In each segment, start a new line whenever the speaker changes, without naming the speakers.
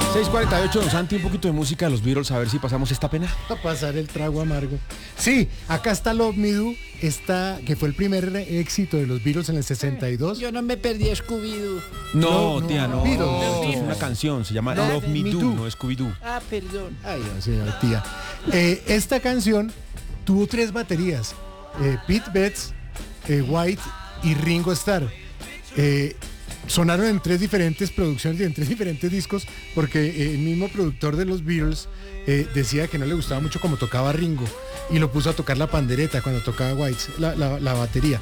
6:48, don Santi, un poquito de música de los Beatles, a ver si pasamos esta pena.
A pasar el trago amargo. Sí, acá está Love Me Do, que fue el primer éxito de los Beatles en el 62.
Yo no me perdí Scooby-Doo.
No, tía, no.
Beatles.
Esto es una canción, se llama Love Me Do, no Scooby-Doo.
Ah, perdón.
Ay, no, señora tía. Esta canción tuvo 3 baterías. Pete Best, White y Ringo Starr. Sonaron en 3 diferentes producciones y en 3 diferentes discos porque el mismo productor de los Beatles decía que no le gustaba mucho como tocaba Ringo y lo puso a tocar la pandereta cuando tocaba White la batería.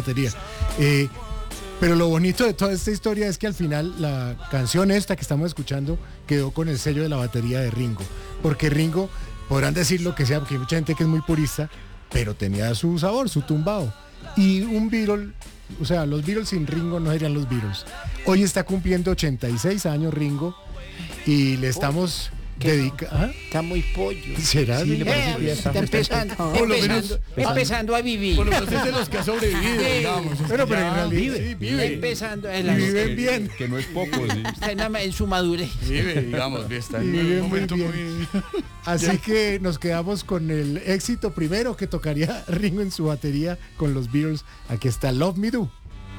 Pero lo bonito de toda esta historia es que al final la canción esta que estamos escuchando quedó con el sello de la batería de Ringo, porque Ringo, podrán decir lo que sea, porque hay mucha gente que es muy purista, pero tenía su sabor, su tumbao. Y un Beatle, o sea, los Beatles sin Ringo no serían los Beatles. Hoy está cumpliendo 86 años Ringo y le estamos dedicando.
Está muy pollo.
¿Será?
Sí, le parece que ya
Está empezando a vivir.
Por lo menos es de los que ha sobrevivido, digamos.
Bueno, pero en realidad
Sí, vive.
Empezando a
viven bien.
Que no es poco, sí.
está en su madurez.
Vive, digamos, está en
Vive
un
muy
momento
bien.
muy...
Así que nos quedamos con el éxito primero que tocaría Ringo en su batería con los Beatles. Aquí está Love Me Do.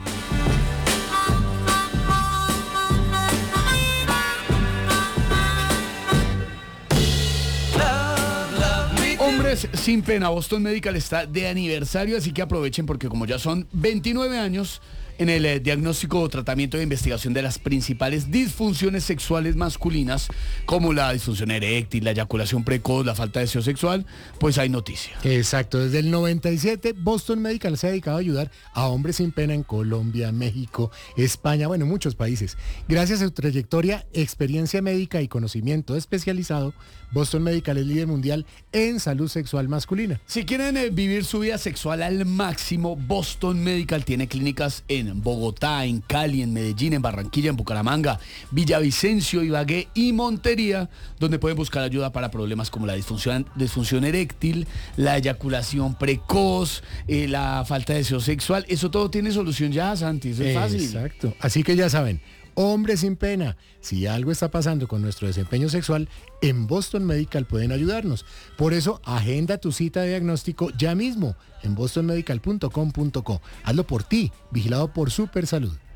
Hombres sin pena, Boston Medical está de aniversario, así que aprovechen porque como ya son 29 años en el diagnóstico o tratamiento de investigación de las principales disfunciones sexuales masculinas, como la disfunción eréctil, la eyaculación precoz, la falta de deseo sexual, pues hay noticia.
Exacto, desde el 97 Boston Medical se ha dedicado a ayudar a hombres sin pena en Colombia, México, España, bueno, muchos países. Gracias a su trayectoria, experiencia médica y conocimiento especializado, Boston Medical es líder mundial en salud sexual masculina.
Si quieren vivir su vida sexual al máximo, Boston Medical tiene clínicas en Bogotá, en Cali, en Medellín, en Barranquilla, en Bucaramanga, Villavicencio, Ibagué y Montería, donde pueden buscar ayuda para problemas como la disfunción eréctil, la eyaculación precoz, la falta de deseo sexual. Eso todo tiene solución ya, Santi, eso es fácil.
Exacto, así que ya saben, hombres sin pena, si algo está pasando con nuestro desempeño sexual, en Boston Medical pueden ayudarnos. Por eso, agenda tu cita de diagnóstico ya mismo en bostonmedical.com.co. Hazlo por ti, vigilado por Supersalud.